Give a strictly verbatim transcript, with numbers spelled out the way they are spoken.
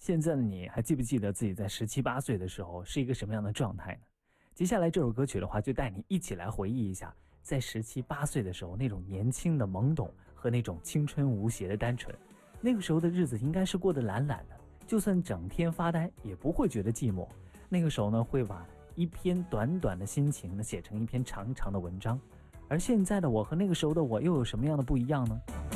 现在的你还记不记得自己在十七八岁的时候是一个什么样的状态呢？接下来这首歌曲的话，就带你一起来回忆一下，在十七八岁的时候那种年轻的懵懂和那种青春无邪的单纯。那个时候的日子应该是过得懒懒的，就算整天发呆也不会觉得寂寞。那个时候呢，会把一篇短短的心情呢写成一篇长长的文章。而现在的我和那个时候的我又有什么样的不一样呢？